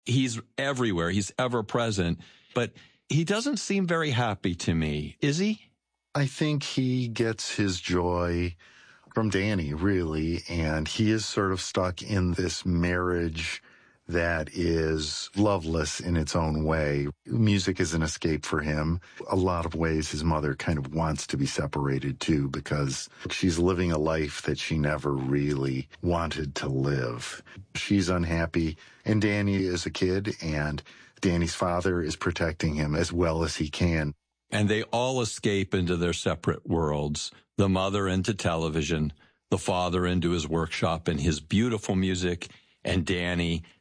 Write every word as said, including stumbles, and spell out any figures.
He's everywhere. He's ever present. But he doesn't seem very happy to me. Is he? I think he gets his joy from Danny, really, and he is sort of stuck in this marriage that is loveless in its own way. Music is an escape for him. A lot of ways his mother kind of wants to be separated too, because she's living a life that she never really wanted to live. She's unhappy, and Danny is a kid, and Danny's father is protecting him as well as he can. And they all escape into their separate worlds. The mother into television, the father into his workshop and his beautiful music, and Danny